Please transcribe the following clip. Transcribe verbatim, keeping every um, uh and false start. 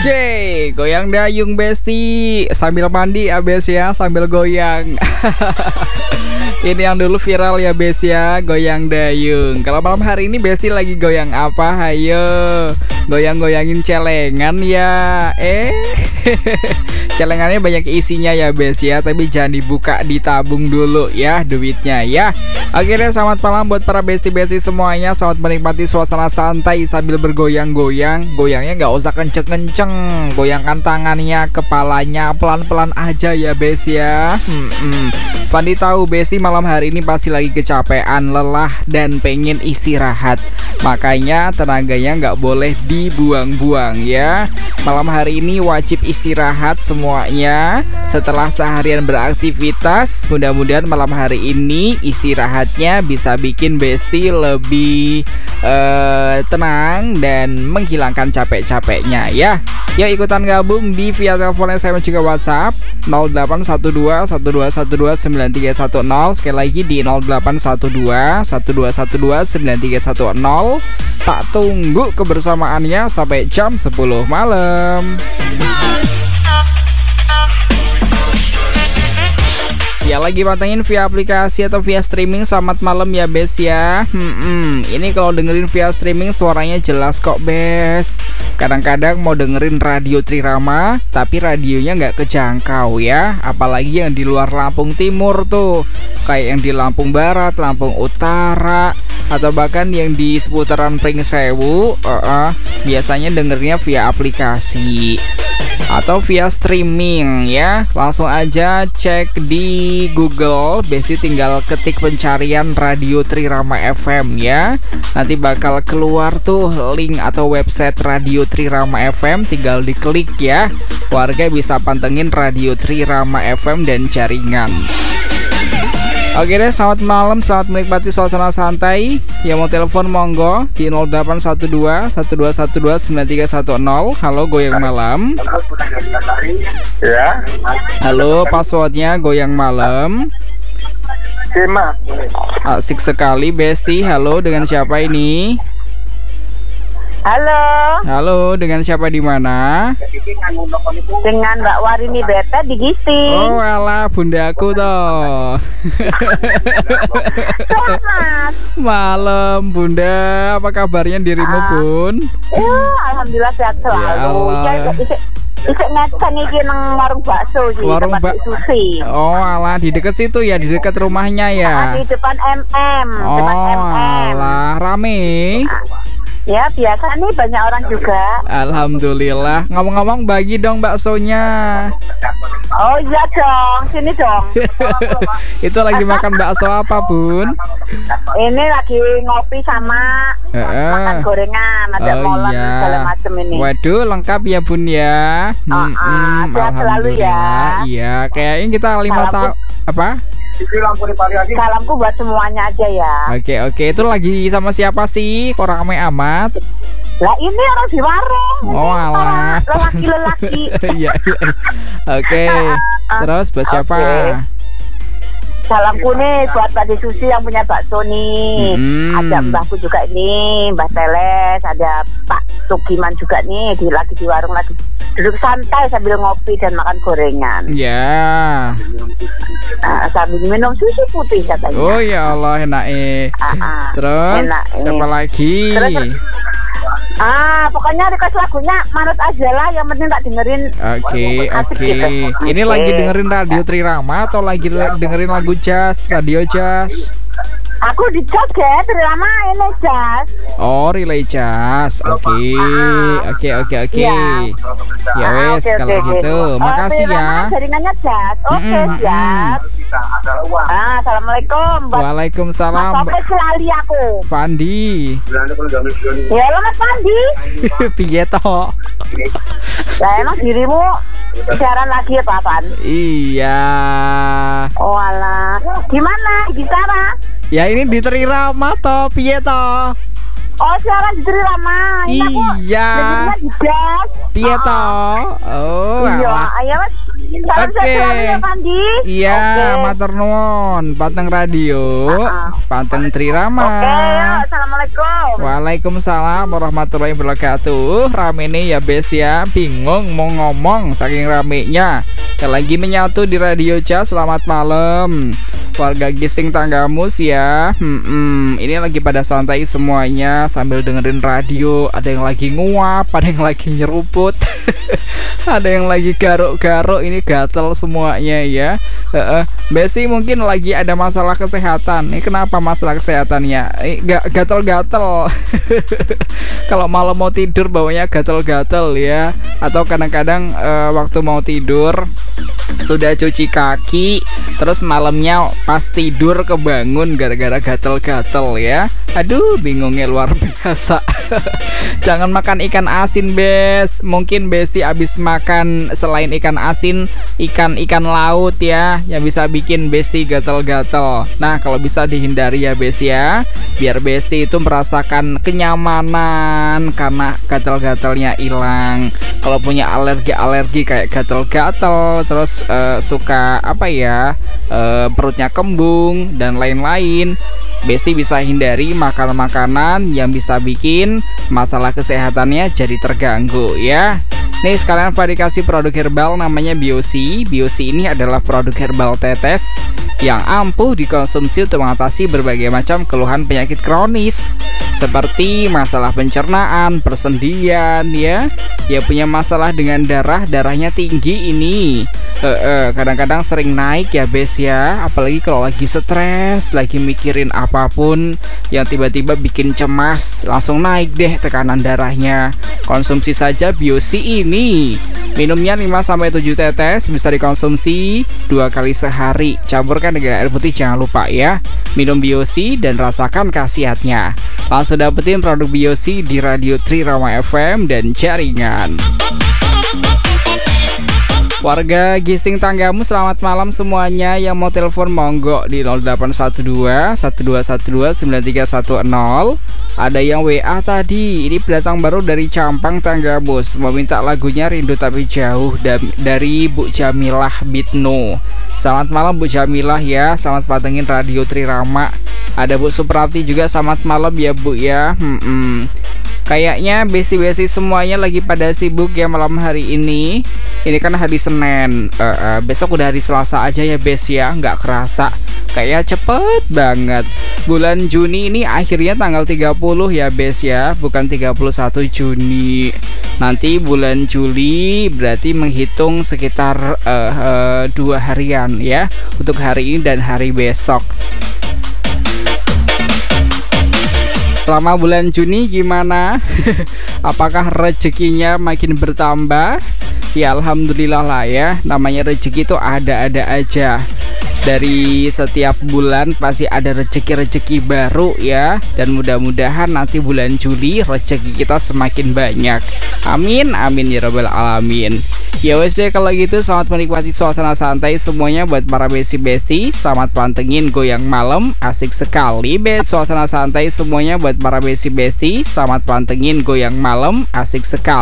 Oke, goyang dayung Besti sambil mandi ya Bes ya, sambil goyang. Ini yang dulu viral ya Bes ya, goyang dayung. Kalau malam hari ini Besti lagi goyang apa? Hayo, goyang-goyangin celengan ya. Eh, celengannya banyak isinya ya Bes ya, tapi jangan dibuka, ditabung dulu ya duitnya ya. Oke deh, selamat malam buat para Besti-Besti semuanya. Selamat menikmati suasana santai sambil bergoyang-goyang. Goyangnya nggak usah kenceng-kenceng, goyangkan tangannya, kepalanya pelan-pelan aja ya Bes ya. Hmm-hmm. Fandi tahu Besti malam hari ini pasti lagi kecapean, lelah, dan pengen istirahat. Makanya tenaganya nggak boleh dibuang-buang ya. Malam hari ini wajib istirahat semuanya. Setelah seharian beraktivitas, mudah-mudahan malam hari ini istirahatnya bisa bikin Besti lebih uh, tenang dan menghilangkan capek-capeknya ya. Yuk ikutan gabung di via telepon, S M S juga WhatsApp nol delapan satu dua satu dua satu dua sembilan tiga satu nol. Sekali lagi di nol delapan satu dua satu dua satu dua sembilan tiga satu nol. Tak tunggu kebersamaannya sampai jam sepuluh malam. Ya lagi pantengin via aplikasi atau via streaming, selamat malam ya Bes ya. Hmm, ini kalau dengerin via streaming suaranya jelas kok Bes. Kadang-kadang mau dengerin radio Trirama tapi radionya nggak kejangkau ya. Apalagi yang di luar Lampung Timur tuh, kayak yang di Lampung Barat, Lampung Utara, atau bahkan yang di seputaran Pringsewu. uh -uh, Biasanya dengernya via aplikasi atau via streaming ya. Langsung aja cek di Google, Besti tinggal ketik pencarian Radio Trirama F M ya. Nanti bakal keluar tuh link atau website Radio Trirama F M, tinggal diklik ya. Warga bisa pantengin Radio Trirama F M dan jaringan. Oke deh, selamat malam, selamat menikmati suasana santai. Yang mau telepon monggo di nol delapan satu dua satu dua satu dua sembilan tiga satu nol. Halo, goyang malam. Ya. Halo, passwordnya goyang malam. Sima. Asik sekali Besti. Halo, dengan siapa ini? Halo. Halo, dengan siapa di mana? Dengan Mbak Warini Beta di Gisting. Oh alah, bundaku toh. Selamat malam Bunda, apa kabarnya dirimu ah. Bun? Ya, alhamdulillah sehat selalu. Ya Allah. Isik ngeten iki nang warung bakso iki, warung tempat bak Susi. Oh alah, di dekat situ ya, di dekat rumahnya ya. Ah, di depan M M, oh, depan M M. alah, rame. Ya biasa nih, banyak orang juga. Alhamdulillah. Ngomong-ngomong, bagi dong baksonya. Oh iya dong, sini dong. Itu lagi makan bakso apa Bun? Ini lagi ngopi sama uh, uh. makan gorengan, ada oh, molen iya. segala macam ini. Waduh, lengkap ya Bun ya. Hmm, uh, uh, sehat selalu ya. Iya, kayaknya kita lima tahun apa? Salamku buat semuanya aja ya. Oke oke, itu lagi sama siapa sih? Kok rame amat? Lah ini orang di warung. Oh alah. Lelaki-lelaki. Iya. Oke. Terus buat siapa? Okay. Salamku nih buat Mbak Susi yang punya bakso nih. Hmm. Ada mbahku juga ini, Mbah Teles, ada Pak Sugiman juga nih, di lagi di warung lagi duduk santai sambil ngopi dan makan gorengan. Ya. Yeah. Nah, sambil minum susu putih katanya. Oh ya Allah, enak eh. Uh-uh. Terus enak, siapa eh. lagi? Terus, ah, pokoknya request lagunya manut aja lah, yang penting tak dengerin. Oke, okay, oke. Okay. Gitu. Ini okay. Lagi dengerin Radio Trirama atau lagi dengerin lagu jazz, radio jazz? Aku di jazz ya, Trirama ini jazz. Oh, relay jazz. Oke, oke, oke, oke. Ya wes, okay, kalau okay, gitu. Okay. Makasih uh, ya. Jaringannya jazz. Oke, okay, mm-hmm. Jazz. Ah, assalamualaikum. Waalaikumsalam. Mas selalu aku. Pandi. Ya, lo Mas Pandi. Piye toh? Lah emang dirimu siaran lagi ya, Papan? Iya. Oh alah. Gimana? Gitara? Ya ini di Trirama toh, piye toh? Oh, siaran di Trirama. Iya. Piye toh? Oh. Iya, ayo Mas. Salam Oke. sehat selalu ya Pandi. Iya, Oke. matur nuwun. Panteng radio, Ah. Panteng Trirama. Oke, ya. Assalamualaikum. Waalaikumsalam warahmatullahi wabarakatuh. Rame nih ya Bes ya. Bingung mau ngomong saking ramenya. Lagi menyatu di Radio Ca. Selamat malam warga Gising Tanggamus ya. Hmm, ini lagi pada santai semuanya sambil dengerin radio. Ada yang lagi nguap, ada yang lagi nyeruput, ada yang lagi garuk-garuk. Ini gatel semuanya ya. Uh, uh, Besi mungkin lagi ada masalah kesehatan. Ini kenapa masalah kesehatannya? Eh, ga- gatel-gatel. Kalau malam mau tidur bawanya gatel-gatel ya. Atau kadang-kadang uh, waktu mau tidur sudah cuci kaki, terus malamnya pas tidur kebangun gara-gara gatel-gatel ya. Aduh, bingungnya luar biasa. Jangan makan ikan asin, Bes. Mungkin Besi abis makan selain ikan asin, ikan-ikan laut ya, yang bisa bikin Besti gatel-gatel. Nah, kalau bisa dihindari ya, Bes ya. Biar Besti itu merasakan kenyamanan karena gatel-gatelnya hilang. Kalau punya alergi-alergi kayak gatel-gatel, terus uh, suka apa ya, uh, perutnya kembung dan lain-lain, Besti bisa hindari makanan-makanan yang bisa bikin masalah kesehatannya jadi terganggu ya. Nih sekalian Pak dikasih produk herbal namanya Biosi. Biosi ini adalah produk herbal tetes yang ampuh dikonsumsi untuk mengatasi berbagai macam keluhan penyakit kronis seperti masalah pencernaan, persendian ya. Ya punya masalah dengan darah, darahnya tinggi ini. E -e, kadang-kadang sering naik ya Bes ya. Apalagi kalau lagi stres, lagi mikirin apapun yang tiba-tiba bikin cemas, langsung naik deh tekanan darahnya. Konsumsi saja Biosi ini. Minumnya lima sampai tujuh tetes, bisa dikonsumsi dua kali sehari. Campurkan dengan air putih jangan lupa ya. Minum Biosi dan rasakan khasiatnya. Langsung dapetin produk Biosi di Radio Trirama F M dan jaringan. Warga Gising Tanggamu, selamat malam semuanya. Yang mau telepon monggo di nol delapan satu dua satu dua satu dua sembilan tiga satu nol. Ada yang W A tadi. Ini pendatang baru dari Campang Tanggamus, mau minta lagunya Rindu Tapi Jauh dari Bu Jamilah Bitno. Selamat malam Bu Jamilah ya. Selamat pantengin Radio Trirama. Ada Bu Suprati juga, selamat malam ya Bu ya. Hmm-hmm. Kayaknya besi-besi semuanya lagi pada sibuk ya malam hari ini. Ini kan hari Senin, uh, uh, besok udah hari Selasa aja ya Bes ya. Nggak kerasa, kayaknya cepet banget. Bulan Juni ini akhirnya tanggal tiga puluh ya Bes ya, bukan tiga puluh satu Juni. Nanti bulan Juli berarti menghitung sekitar uh, uh, dua harian ya, untuk hari ini dan hari besok. Selama bulan Juni gimana? Apakah rezekinya makin bertambah? Ya alhamdulillah lah ya. Namanya rezeki itu ada-ada aja. Dari setiap bulan pasti ada rezeki-rezeki baru ya. Dan mudah-mudahan nanti bulan Juli rezeki kita semakin banyak. Amin, amin ya rabbal alamin. Ya wes deh kalau gitu, selamat menikmati suasana santai semuanya buat para besi-besi. Selamat pantengin Goyang Malam, asik sekali bet. Suasana santai semuanya buat para besi-besi. Selamat pantengin Goyang Malam, asik sekali.